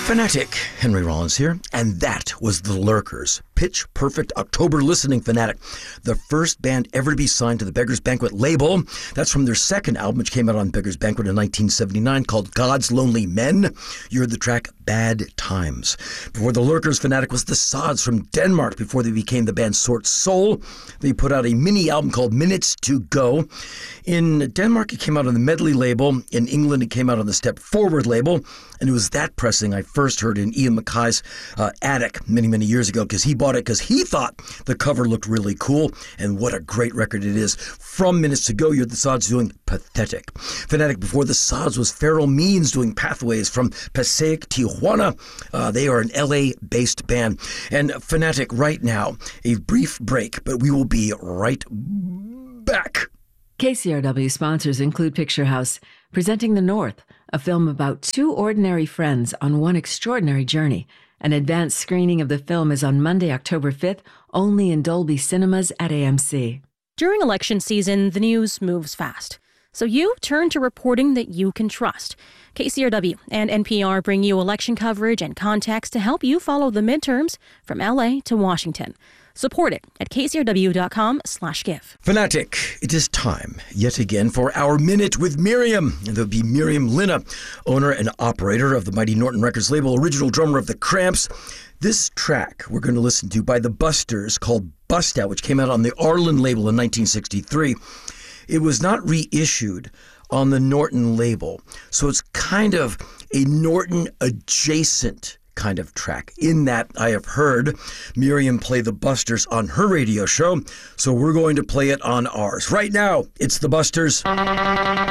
Fanatic, Henry Rollins here, and that was The Lurkers, Pitch Perfect October Listening Fanatic, the first band ever to be signed to the Beggars Banquet label. That's from their second album, which came out on Beggars Banquet in 1979, called God's Lonely Men. You heard the track Bad Times. Before The Lurkers, Fanatic was the Sods from Denmark. Before they became the band Sort Soul, they put out a mini album called Minutes to Go. In Denmark, it came out on the Medley label. In England, it came out on the Step Forward label. And it was that pressing I first heard in Ian Mackay's attic many, many years ago, because he bought it because he thought the cover looked really cool. And what a great record it is. From Minutes to Go, you heard the Sods doing Pathetic. Fanatic before the Sods was Feral Means doing Pathways from Passaic, Tijuana. They are an LA-based band. And Fanatic right now, a brief break, but we will be right back. KCRW sponsors include Picture House, presenting The North, a film about two ordinary friends on one extraordinary journey. An advanced screening of the film is on Monday, October 5th, only in Dolby Cinemas at AMC. During election season, the news moves fast. So you turn to reporting that you can trust. KCRW and NPR bring you election coverage and context to help you follow the midterms from LA to Washington. Support it at kcrw.com/give. Fanatic, it is time yet again for our Minute with Miriam. And there'll be Miriam Linna, owner and operator of the Mighty Norton Records label, original drummer of The Cramps. This track we're going to listen to by the Busters called Bust Out, which came out on the Arlen label in 1963. It was not reissued on the Norton label, so it's kind of a Norton adjacent kind of track, in that I have heard Miriam play the Busters on her radio show, so we're going to play it on ours. Right now, it's the Busters.